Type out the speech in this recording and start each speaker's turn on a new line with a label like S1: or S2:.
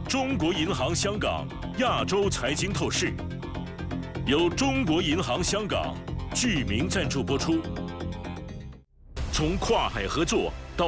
S1: 中国银行香港亚洲财经透视，由中国银行香港巨名赞助播出。从跨海合作